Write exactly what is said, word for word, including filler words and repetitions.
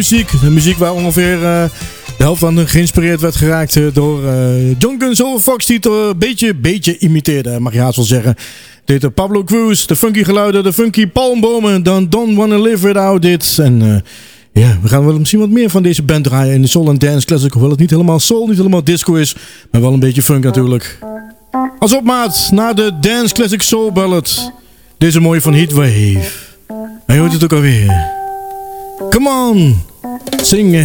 muziek. De muziek waar ongeveer uh, de helft van geïnspireerd werd geraakt uh, door uh, John Guns Over Fox, die het een beetje, beetje imiteerde, mag je haast wel zeggen. Dit uh, Pablo Cruz, de funky geluiden, de funky palmbomen, dan Don't Wanna Live Without It. En uh, ja, we gaan wel misschien wat meer van deze band draaien in de Soul and Dance Classic. Hoewel het niet helemaal soul, niet helemaal disco is, maar wel een beetje funk natuurlijk. Als opmaat naar de Dance Classic Soul Ballad. Deze mooie van Heatwave. En je hoort het ook alweer. Come on, sing